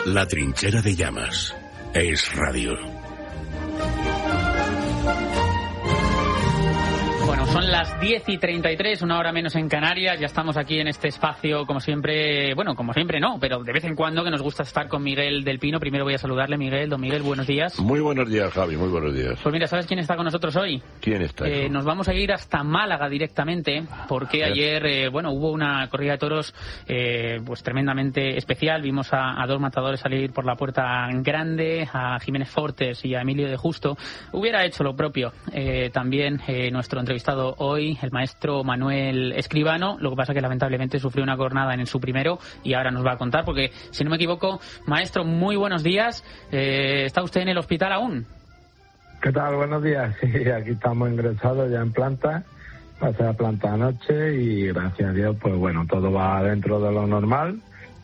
La trinchera de llamas. Es radio. Bueno, son las 10:33, una hora menos en Canarias. Ya estamos aquí en este espacio, como siempre. Bueno, como siempre no, pero de vez en cuando que nos gusta estar con Miguel del Pino. Primero voy a saludarle, Miguel. Don Miguel, buenos días. Muy buenos días, Javi, muy buenos días. Pues mira, ¿sabes quién está con nosotros hoy? ¿Quién está? Nos vamos a ir hasta Málaga directamente, porque ayer, hubo una corrida de toros pues tremendamente especial. Vimos a dos matadores salir por la puerta grande, a Jiménez Fortes y a Emilio de Justo. Hubiera hecho lo propio también nuestro entrevistado hoy, el maestro Manuel Escribano. Lo que pasa que lamentablemente sufrió una cornada en su primero y ahora nos va a contar, porque si no me equivoco, maestro, muy buenos días. ¿Está usted en el hospital aún? ¿Qué tal? Buenos días. Sí, aquí estamos ingresados ya en planta. Pasé a planta anoche y gracias a Dios, pues bueno, todo va dentro de lo normal.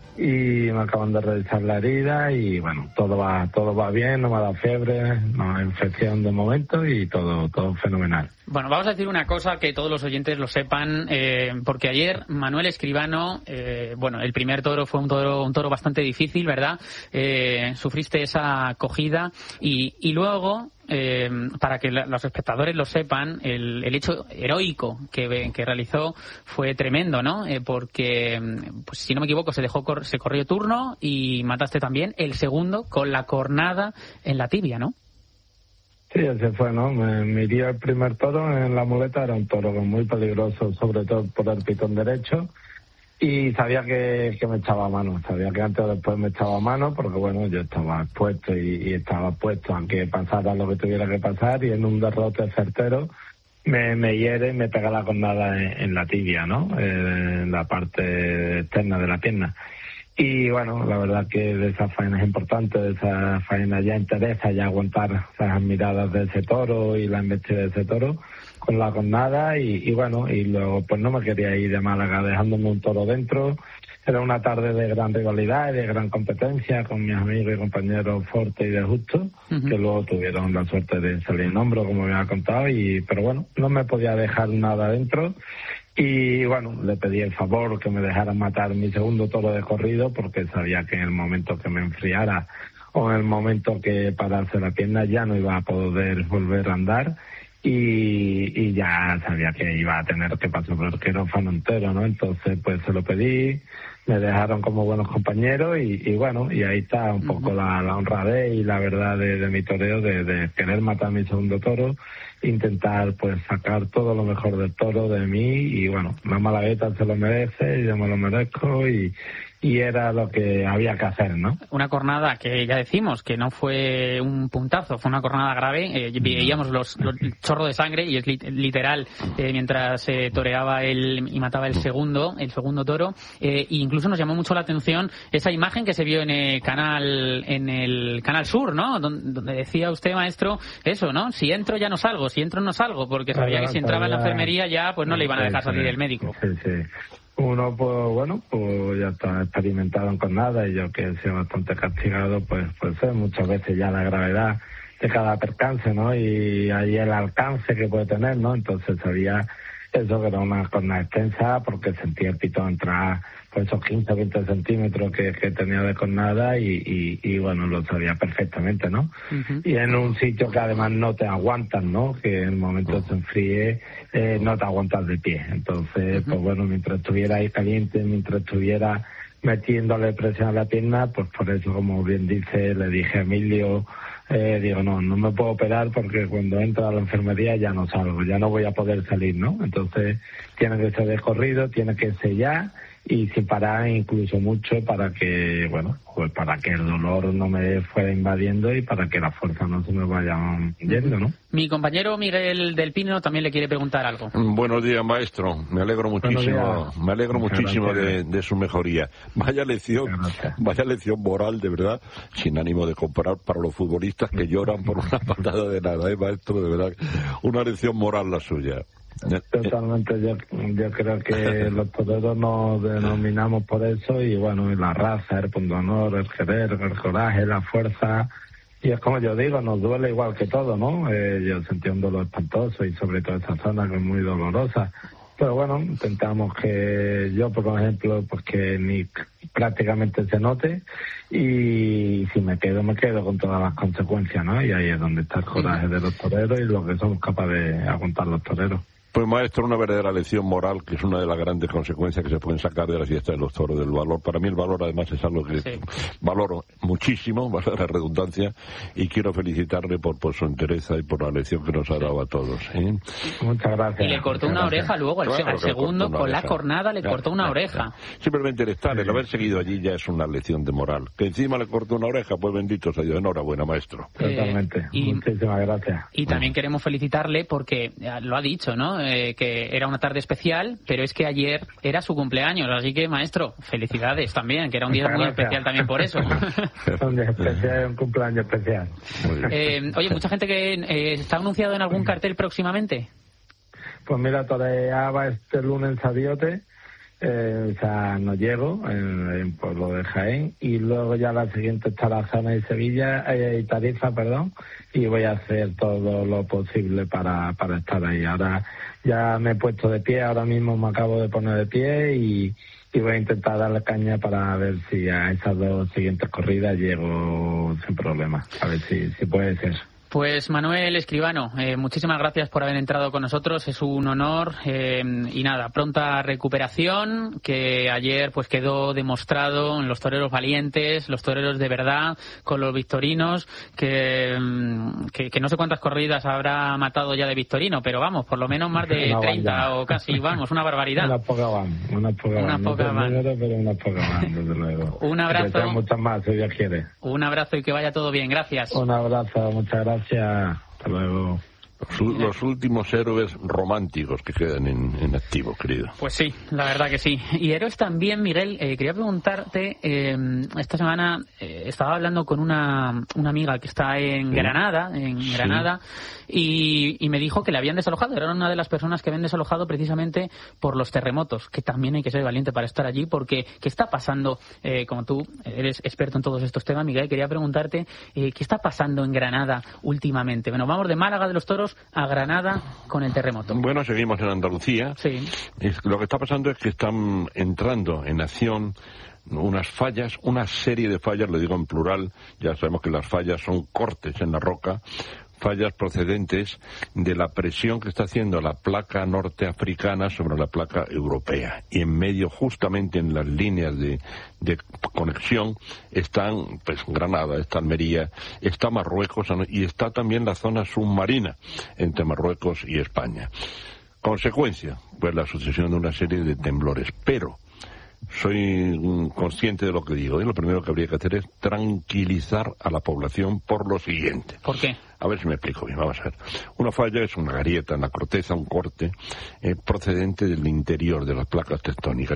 Y me acaban de revisar la herida y bueno, todo va bien, no me ha dado fiebre, no hay infección de momento y todo fenomenal. Bueno, vamos a decir una cosa que todos los oyentes lo sepan, porque ayer Manuel Escribano, el primer toro fue un toro bastante difícil, ¿verdad? Sufriste esa cogida y luego, para que los espectadores lo sepan, el hecho heroico que realizó fue tremendo, ¿no? Porque, pues si no me equivoco, se corrió turno y mataste también el segundo con la cornada en la tibia, ¿no? Sí, ese fue, ¿no? Me hirió el primer toro en la muleta, era un toro muy peligroso, sobre todo por el pitón derecho, y sabía que me echaba a mano, sabía que antes o después me echaba a mano, porque bueno, yo estaba expuesto y estaba puesto aunque pasara lo que tuviera que pasar, y en un derrote certero me hiere y me pega la cornada en la tibia, ¿no? En la parte externa de la pierna. Y bueno, la verdad que de esas faenas importantes, de esas faenas ya interesa ya aguantar esas miradas de ese toro y la embestida de ese toro con la cornada y bueno, y luego pues no me quería ir de Málaga dejándome un toro dentro. Era una tarde de gran rivalidad y de gran competencia con mis amigos y compañeros Forte y de Justo, que luego tuvieron la suerte de salir en hombro, como me ha contado, pero bueno, no me podía dejar nada dentro. Y bueno, le pedí el favor que me dejaran matar mi segundo toro de corrido, porque sabía que en el momento que me enfriara o en el momento que parase la pierna ya no iba a poder volver a andar y ya sabía que iba a tener que pasar por el quirófano entero, ¿no? Entonces pues se lo pedí, me dejaron como buenos compañeros y bueno, y ahí está un poco la honradez y la verdad de mi toreo, de querer matar mi segundo toro, intentar pues sacar todo lo mejor del toro de mí y bueno, la Malagueta se lo merece y yo me lo merezco y era lo que había que hacer, ¿no? Una cornada que ya decimos que no fue un puntazo, fue una cornada grave. Veíamos los chorros de sangre y es literal mientras toreaba y mataba el segundo toro. E incluso nos llamó mucho la atención esa imagen que se vio en el canal Sur, ¿no? Donde decía usted, maestro, eso, ¿no? Si entro ya no salgo, si entro no salgo, porque sabía que si entraba en la enfermería ya pues no le iban a dejar salir el médico. Sí. Uno, pues ya está experimentado en cornada y yo que he sido bastante castigado, pues sé muchas veces ya la gravedad de cada percance, ¿no? Y ahí el alcance que puede tener, ¿no? Entonces sabía eso que era una cornada extensa porque sentía el pitón entrar por esos 15 o 20 centímetros que tenía de cornada y bueno, lo sabía perfectamente, ¿no? Y en un sitio que además no te aguantan, ¿no? Que en el momento se enfríe, no te aguantas de pie. Entonces, pues bueno, mientras estuviera ahí caliente, mientras estuviera metiéndole presión a la pierna, pues por eso, como bien dice, le dije a Emilio, digo, no me puedo operar porque cuando entro a la enfermería ya no salgo, ya no voy a poder salir, ¿no? Entonces tiene que ser de corrido, tiene que ser ya y sin parar incluso mucho para que, bueno, pues para que el dolor no me fuera invadiendo y para que la fuerza no se me vaya yendo, ¿no? Mi compañero Miguel del Pino también le quiere preguntar algo. Buenos días, maestro. Me alegro muchísimo de su mejoría. Vaya lección moral, de verdad, sin ánimo de comparar para los futbolistas que lloran por una patada de nada, maestro, de verdad. Una lección moral la suya. Totalmente, yo creo que los toreros nos denominamos por eso y bueno, la raza, el pundonor, el querer, el coraje, la fuerza y es como yo digo, nos duele igual que todo, ¿no? Yo sentí un dolor espantoso y sobre todo esa zona que es muy dolorosa Pero bueno, intentamos que yo, por ejemplo, pues que ni prácticamente se note, y si me quedo con todas las consecuencias, ¿no? Y ahí es donde está el coraje de los toreros y lo que somos capaces de aguantar los toreros. Pues maestro, una verdadera lección moral, que es una de las grandes consecuencias que se pueden sacar de la fiesta de los toros, del valor. Para mí el valor además es algo que valoro muchísimo, valga la redundancia, y quiero felicitarle por su entereza y por la lección que nos ha dado a todos. Muchas gracias. Y le cortó una oreja luego, al segundo, con la cornada le cortó una oreja. Simplemente el estar, el haber seguido allí ya es una lección de moral. Que encima le cortó una oreja, pues bendito sea Dios. Enhorabuena, maestro. Totalmente. Muchísimas gracias. Y también queremos felicitarle porque lo ha dicho, ¿no? Que era una tarde especial, pero es que ayer era su cumpleaños, así que, maestro, felicidades también, que era un día muy especial también por eso. Un día especial, un cumpleaños especial. Oye, mucha gente que está anunciado en algún cartel próximamente. Pues mira, toreaba este lunes en Sadiote, o sea, no llego, en Pueblo de Jaén, y luego ya la siguiente está la zona de Sevilla, y Tarifa, perdón, y voy a hacer todo lo posible para estar ahí. Ahora ya me he puesto de pie, ahora mismo me acabo de poner de pie y voy a intentar darle caña para ver si a esas dos siguientes corridas llego sin problema, a ver si puede ser. Pues Manuel Escribano, muchísimas gracias por haber entrado con nosotros, es un honor, y nada, pronta recuperación, que ayer pues quedó demostrado en los toreros valientes, los toreros de verdad, con los victorinos, que no sé cuántas corridas habrá matado ya de victorino, pero vamos, por lo menos más de 30 o casi, vamos, una barbaridad. Una poca van, desde luego. Un abrazo. Muchas más, si Dios quiere. Un abrazo y que vaya todo bien, gracias. Un abrazo, muchas gracias. Hasta luego. Los últimos héroes románticos que quedan en activo, querido. Pues sí, la verdad que sí. Y héroes también, Miguel, quería preguntarte, esta semana estaba hablando con una amiga que está en Granada, y me dijo que le habían desalojado. Era una de las personas que habían desalojado precisamente por los terremotos, que también hay que ser valiente para estar allí, porque ¿qué está pasando? Como tú eres experto en todos estos temas, Miguel, quería preguntarte ¿qué está pasando en Granada últimamente? Bueno, vamos de Málaga de los Toros a Granada con el terremoto. Bueno, seguimos en Andalucía. Sí. Lo que está pasando es que están entrando en acción unas fallas, una serie de fallas, lo digo en plural, ya sabemos que las fallas son cortes en la roca, fallas procedentes de la presión que está haciendo la placa norteafricana sobre la placa europea. Y en medio, justamente en las líneas de conexión, están pues Granada, está Almería, está Marruecos y está también la zona submarina entre Marruecos y España. Consecuencia, pues la sucesión de una serie de temblores. Pero soy consciente de lo que digo, y lo primero que habría que hacer es tranquilizar a la población por lo siguiente. ¿Por qué? A ver si me explico bien, vamos a ver. Una falla es una grieta en la corteza, un corte procedente del interior de las placas tectónicas.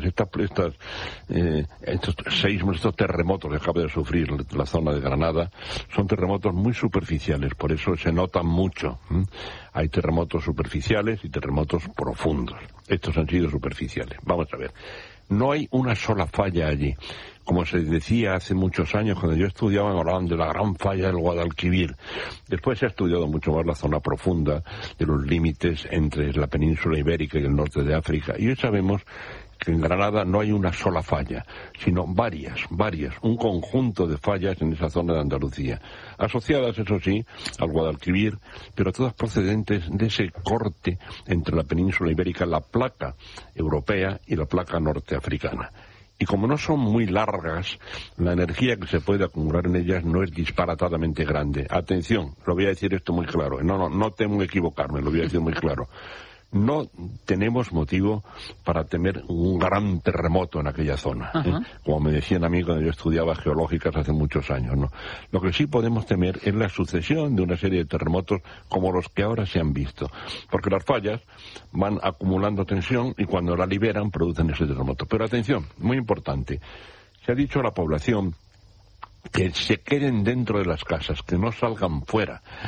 Estos terremotos que acaba de sufrir la zona de Granada son terremotos muy superficiales, por eso se notan mucho. Hay terremotos superficiales y terremotos profundos. Estos han sido superficiales. Vamos a ver. No hay una sola falla allí. Como se decía hace muchos años, cuando yo estudiaba, me hablaban de la gran falla del Guadalquivir. Después se ha estudiado mucho más la zona profunda de los límites entre la península ibérica y el norte de África. Y hoy sabemos que en Granada no hay una sola falla, sino varias, un conjunto de fallas en esa zona de Andalucía, asociadas, eso sí, al Guadalquivir, pero todas procedentes de ese corte entre la península ibérica, la placa europea y la placa norteafricana. Y como no son muy largas, la energía que se puede acumular en ellas no es disparatadamente grande. Atención, lo voy a decir esto muy claro, no temo equivocarme, lo voy a decir muy claro. No tenemos motivo para temer un gran terremoto en aquella zona, como me decían a mí cuando yo estudiaba geológicas hace muchos años, ¿no? Lo que sí podemos temer es la sucesión de una serie de terremotos como los que ahora se han visto, porque las fallas van acumulando tensión y cuando la liberan producen ese terremoto. Pero atención, muy importante, se ha dicho a la población que se queden dentro de las casas, que no salgan fuera.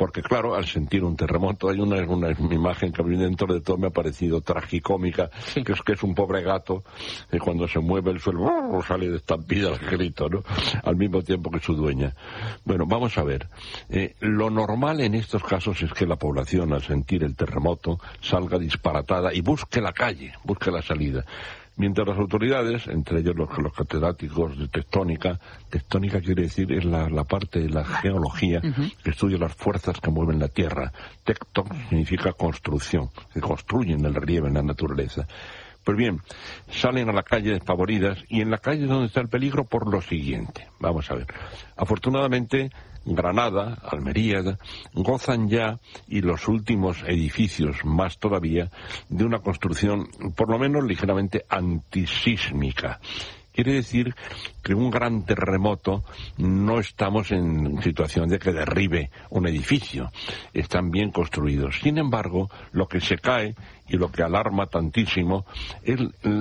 porque claro, al sentir un terremoto hay una imagen que a mí dentro de todo me ha parecido tragicómica, sí, que es un pobre gato que cuando se mueve el suelo sale de estampida al grito, ¿no? Al mismo tiempo que su dueña. Bueno, vamos a ver. Lo normal en estos casos es que la población, al sentir el terremoto, salga disparatada y busque la calle, busque la salida. Mientras las autoridades, entre ellos los catedráticos de tectónica quiere decir es la parte de la geología que estudia las fuerzas que mueven la Tierra. Tecton significa construcción, que construyen el relieve en la naturaleza. Pues bien, salen a la calle despavoridas, y en la calle donde está el peligro por lo siguiente. Vamos a ver. Afortunadamente, Granada, Almería, gozan ya, y los últimos edificios más todavía, de una construcción por lo menos ligeramente antisísmica. Quiere decir que un gran terremoto no estamos en situación de que derribe un edificio. Están bien construidos. Sin embargo, lo que se cae y lo que alarma tantísimo es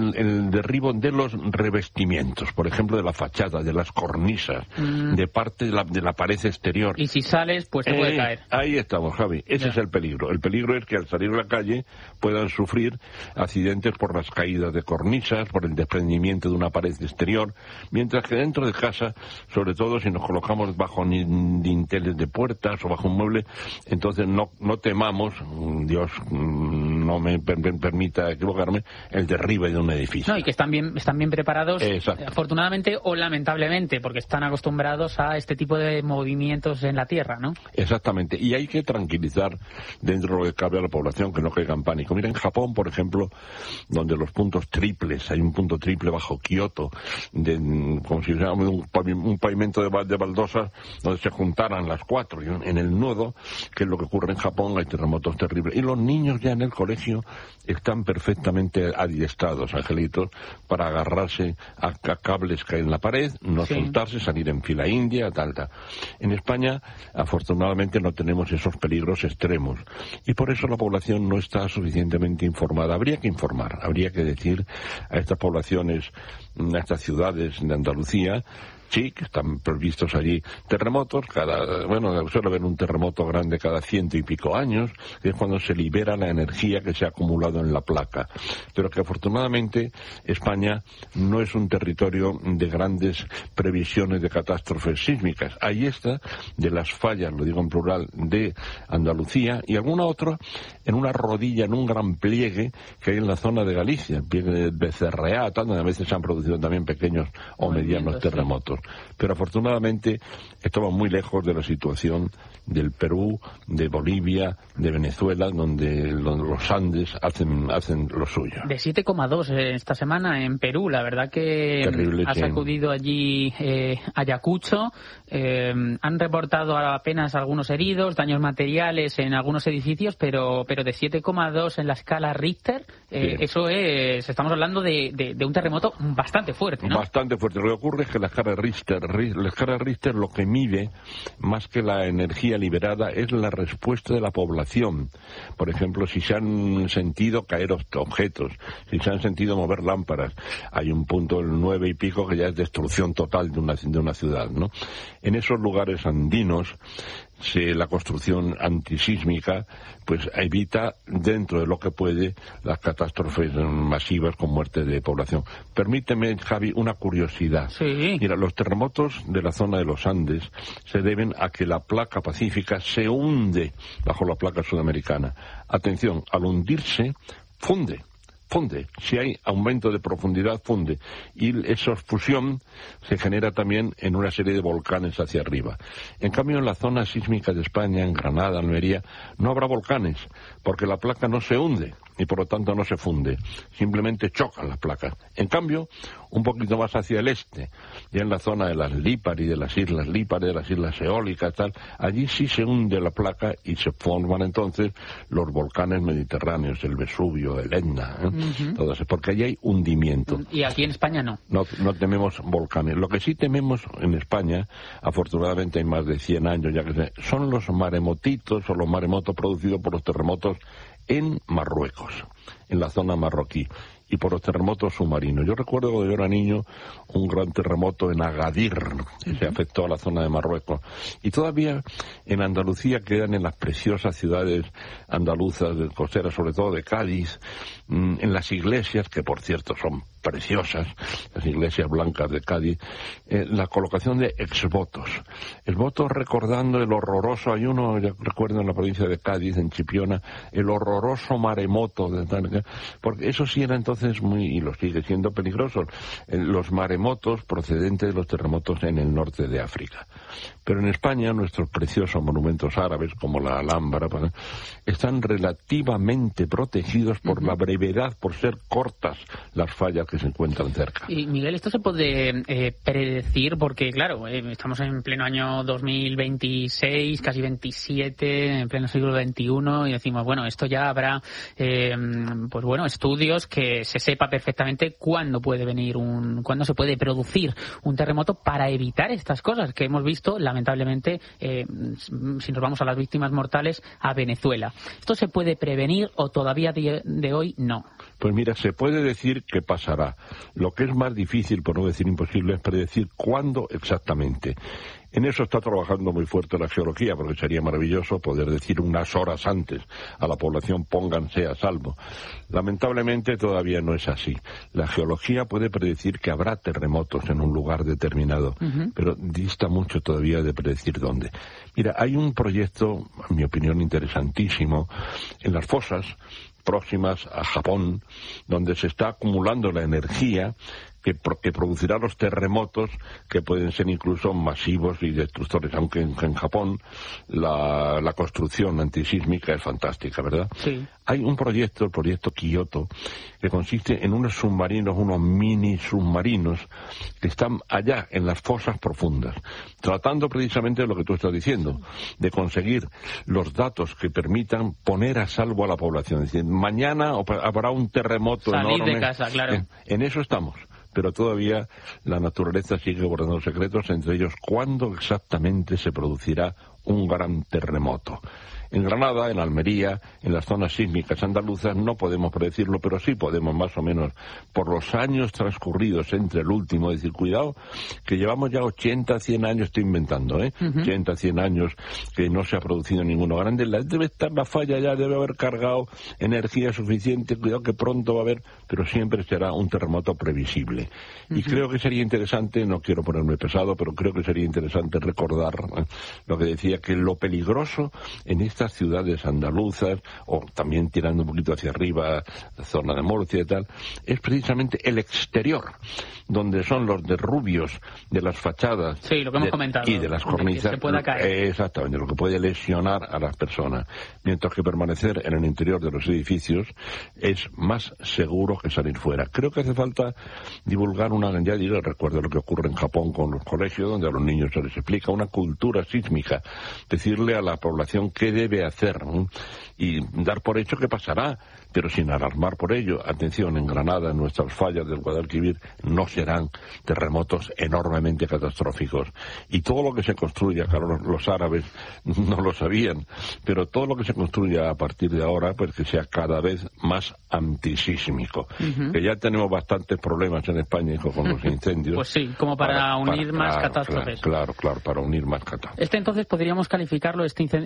el derribo de los revestimientos, por ejemplo, de la fachada, de las cornisas, de parte de la pared exterior. Y si sales, pues te puede caer. Ahí estamos, Javi. Ese es el peligro. El peligro es que al salir a la calle puedan sufrir accidentes por las caídas de cornisas, por el desprendimiento de una pared exterior, mientras que dentro de casa, sobre todo si nos colocamos bajo dinteles de puertas o bajo un mueble, entonces no temamos, Dios no me permita equivocarme, el derribe de un edificio. No, y que están bien preparados, afortunadamente o lamentablemente, porque están acostumbrados a este tipo de movimientos en la tierra, ¿no? Exactamente, y hay que tranquilizar dentro de lo que cabe a la población, que no caiga en pánico. Mira, en Japón, por ejemplo, donde los puntos triples, hay un punto triple bajo Kioto, como si fuera un pavimento de baldosas donde se juntaran las cuatro, y en el nudo, que es lo que ocurre en Japón, hay terremotos terribles. Y los niños ya en el colegio están perfectamente adiestrados, angelitos, para agarrarse a cables que hay en la pared, no soltarse, salir en fila india, tal. En España, afortunadamente, no tenemos esos peligros extremos, y por eso la población no está suficientemente informada. Habría que informar, habría que decir a estas poblaciones, a estas ciudades de Andalucía, sí, que están previstos allí terremotos, suele haber un terremoto grande cada 100 y pico años, que es cuando se libera la energía que se ha acumulado en la placa. Pero que afortunadamente España no es un territorio de grandes previsiones de catástrofes sísmicas. Ahí está, de las fallas, lo digo en plural, de Andalucía y alguna otra en una rodilla, en un gran pliegue que hay en la zona de Galicia, el pliegue de Becerreá, donde a veces se han producido también pequeños o medianos terremotos. Pero afortunadamente estamos muy lejos de la situación del Perú, de Bolivia, de Venezuela, donde los Andes hacen lo suyo. De 7,2 esta semana en Perú, la verdad que terrible, ha sacudido allí Ayacucho. Han reportado apenas algunos heridos, daños materiales en algunos edificios, pero de 7,2 en la escala Richter, eso es, estamos hablando de un terremoto bastante fuerte, ¿no? Bastante fuerte. Lo que ocurre es que la escala Richter lo que mide, más que la energía liberada, es la respuesta de la población. Por ejemplo, si se han sentido caer objetos, si se han sentido mover lámparas. Hay un punto, el 9 y pico, que ya es destrucción total de una ciudad, ¿no? En esos lugares andinos, la construcción antisísmica pues evita, dentro de lo que puede, las catástrofes masivas con muerte de población. Permíteme, Javi, una curiosidad. Sí. Mira, los terremotos de la zona de los Andes se deben a que la placa pacífica se hunde bajo la placa sudamericana. Atención, al hundirse, funde. Si hay aumento de profundidad, funde. Y esa fusión se genera también en una serie de volcanes hacia arriba. En cambio, en la zona sísmica de España, en Granada, Almería, no habrá volcanes, porque la placa no se hunde y por lo tanto no se funde. Simplemente chocan las placas. En cambio, un poquito más hacia el este, ya en la zona de las Lípari, de las islas Lípari, de las islas eólicas, tal, allí sí se hunde la placa y se forman entonces los volcanes mediterráneos, el Vesubio, el Etna, todo eso, porque allí hay hundimiento. Y aquí en España no. No tememos volcanes. Lo que sí tememos en España, afortunadamente hay más de 100 años ya que son los maremotitos o los maremotos producidos por los terremotos en Marruecos, en la zona marroquí. y por los terremotos submarinos. Yo recuerdo cuando yo era niño un gran terremoto en Agadir, que se afectó a la zona de Marruecos. Y todavía en Andalucía quedan en las preciosas ciudades andaluzas, costeras, sobre todo de Cádiz, en las iglesias, que por cierto son preciosas, las iglesias blancas de Cádiz, la colocación de exvotos. Exvotos recordando el horroroso, hay uno, yo recuerdo en la provincia de Cádiz, en Chipiona, el horroroso maremoto, porque eso sí era entonces muy, y lo sigue siendo peligroso, los maremotos procedentes de los terremotos en el norte de África. Pero en España nuestros preciosos monumentos árabes, como la Alhambra, están relativamente protegidos por la brevedad, por ser cortas las fallas que se encuentran cerca. Y Miguel, esto se puede predecir, porque claro, estamos en pleno año 2026, casi 27, en pleno siglo XXI, y decimos, bueno, esto ya habrá, pues bueno, estudios que se sepa perfectamente cuándo puede venir cuándo se puede producir un terremoto para evitar estas cosas que hemos visto, lamentablemente, si nos vamos a las víctimas mortales, a Venezuela. ¿Esto se puede prevenir o todavía de hoy no? Pues mira, se puede decir que pasará. Lo que es más difícil, por no decir imposible, es predecir cuándo exactamente. En eso está trabajando muy fuerte la geología, porque sería maravilloso poder decir unas horas antes a la población pónganse a salvo. Lamentablemente todavía no es así. La geología puede predecir que habrá terremotos en un lugar determinado, pero dista mucho todavía de predecir dónde. Mira, hay un proyecto, en mi opinión, interesantísimo, en las fosas próximas a Japón, donde se está acumulando la energía que producirá los terremotos, que pueden ser incluso masivos y destructores, aunque en Japón la construcción antisísmica es fantástica, ¿verdad? Sí. Hay un proyecto, el proyecto Kyoto, que consiste en unos submarinos, unos mini submarinos, que están allá en las fosas profundas, tratando precisamente de lo que tú estás diciendo, de conseguir los datos que permitan poner a salvo a la población. Es decir, mañana habrá un terremoto enorme. Salir de casa, claro. En eso estamos. Pero todavía la naturaleza sigue guardando secretos, entre ellos cuándo exactamente se producirá un gran terremoto. En Granada, en Almería, en las zonas sísmicas andaluzas no podemos predecirlo, pero sí podemos más o menos, por los años transcurridos entre el último, decir, cuidado, que llevamos ya 80, 100 años, estoy inventando, 80, 100 años que no se ha producido ninguno grande, debe estar la falla ya, debe haber cargado energía suficiente, cuidado que pronto va a haber, pero siempre será un terremoto previsible. Y creo que sería interesante, no quiero ponerme pesado, pero creo que sería interesante recordar lo que decía, que lo peligroso en estas ciudades andaluzas, o también tirando un poquito hacia arriba, la zona de Murcia y tal, es precisamente el exterior, donde son los derrubios de las fachadas, sí, lo que hemos comentado, y de las cornisas, que se pueda caer. Exactamente, lo que puede lesionar a las personas, mientras que permanecer en el interior de los edificios es más seguro que salir fuera. Creo que hace falta divulgar ya digo, recuerdo lo que ocurre en Japón con los colegios, donde a los niños se les explica una cultura sísmica, decirle a la población qué debe hacer, ¿no? Y dar por hecho que pasará, pero sin alarmar por ello. Atención, en Granada, en nuestras fallas del Guadalquivir, no serán terremotos enormemente catastróficos. Y todo lo que se construya, claro, los árabes no lo sabían, pero todo lo que se construya a partir de ahora, pues que sea cada vez más antisísmico. Que ya tenemos bastantes problemas en España, hijo, con los incendios. Pues sí, como para unir más catástrofes. Claro, para unir más catástrofes. Entonces podríamos calificarlo,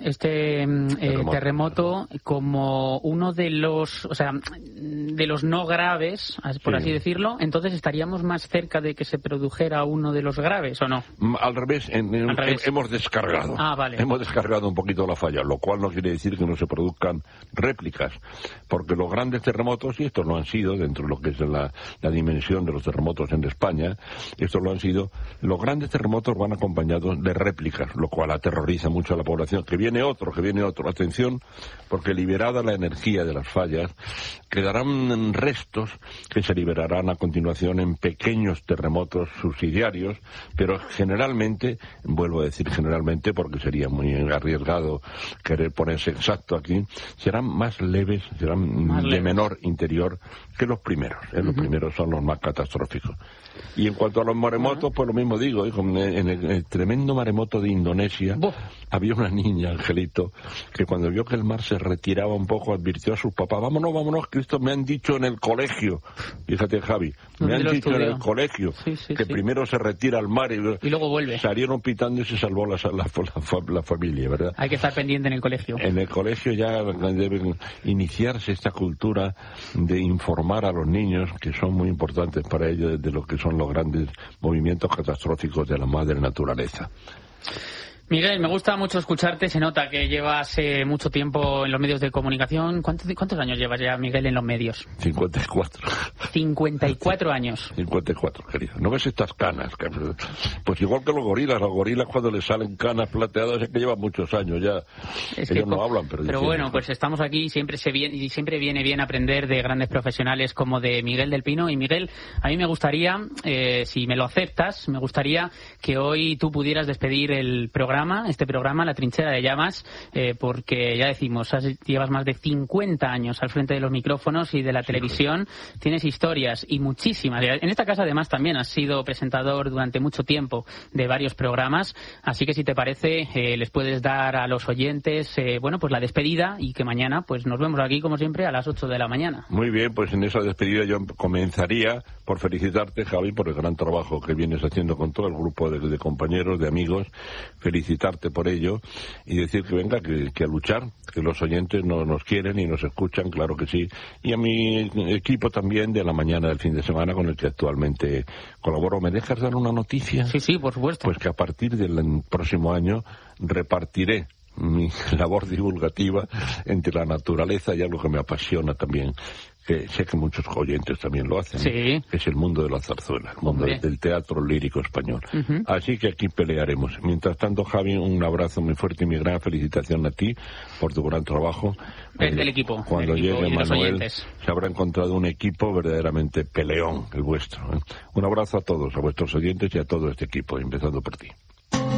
terremoto, como uno de los, de los no graves, por así decirlo. Entonces estaríamos más cerca de que se produjera uno de los graves, ¿o no? Al revés, hemos descargado. Vale. Hemos descargado un poquito la falla, lo cual no quiere decir que no se produzcan réplicas, porque los grandes terremotos, y estos lo han sido dentro de lo que es la dimensión de los terremotos en España, estos lo han sido, los grandes terremotos van acompañados de réplicas, lo cual aterroriza mucho a la población. Que viene otro. Atención, porque liberada la energía de las fallas, quedarán restos que se liberarán a continuación en pequeños terremotos subsidiarios, pero generalmente, vuelvo a decir generalmente porque sería muy arriesgado querer ponerse exacto aquí, serán más leves, serán de menor interior que los primeros. Los primeros son los más catastróficos. Y en cuanto a los maremotos, pues lo mismo digo, hijo, en el tremendo maremoto de Indonesia, había una niña, Angelito, que cuando vio que el mar se retiraba un poco, advirtió a sus papás, vámonos, Cristo, me han dicho en el colegio, fíjate, Javi, me han dicho en el colegio que primero se retira al mar y luego vuelve. Salieron pitando y se salvó la familia, ¿verdad? Hay que estar pendiente en el colegio. En el colegio ya deben iniciarse esta cultura de informar a los niños, que son muy importantes para ellos, de lo que son los grandes movimientos catastróficos de la madre naturaleza. Miguel, me gusta mucho escucharte. Se nota que llevas mucho tiempo en los medios de comunicación. ¿Cuántos años llevas ya, Miguel, en los medios? 54. 54 años. 54, querido. ¿No ves estas canas? Pues igual que los gorilas cuando les salen canas plateadas es que llevan muchos años ya. Ellos no hablan, pero bueno, pues estamos aquí y siempre viene bien aprender de grandes profesionales como de Miguel del Pino. Y Miguel, a mí me gustaría, si me lo aceptas, me gustaría que hoy tú pudieras despedir este programa, La Trinchera de Llamas, porque ya decimos, llevas más de 50 años al frente de los micrófonos y de la televisión, tienes historias y muchísimas. En esta casa además también has sido presentador durante mucho tiempo de varios programas, así que si te parece les puedes dar a los oyentes pues la despedida y que mañana pues nos vemos aquí como siempre a las 8 de la mañana. Muy bien, pues en esa despedida yo comenzaría por felicitarte, Javi, por el gran trabajo que vienes haciendo con todo el grupo de compañeros, de amigos. Felicitarte por ello y decir que venga, que a luchar, que los oyentes nos quieren y nos escuchan, claro que sí, y a mi equipo también de la mañana del fin de semana con el que actualmente colaboro. ¿Me dejas dar una noticia? Sí, por supuesto. Pues que a partir del próximo año repartiré mi labor divulgativa entre la naturaleza y algo que me apasiona también, que sé que muchos oyentes también lo hacen, que es el mundo de la zarzuela, el mundo del teatro lírico español. Así que aquí pelearemos. Mientras tanto, Javi, un abrazo muy fuerte y mi gran felicitación a ti por tu gran trabajo. Del equipo. Cuando llegue Manuel, se habrá encontrado un equipo verdaderamente peleón, el vuestro. Un abrazo a todos, a vuestros oyentes y a todo este equipo, empezando por ti.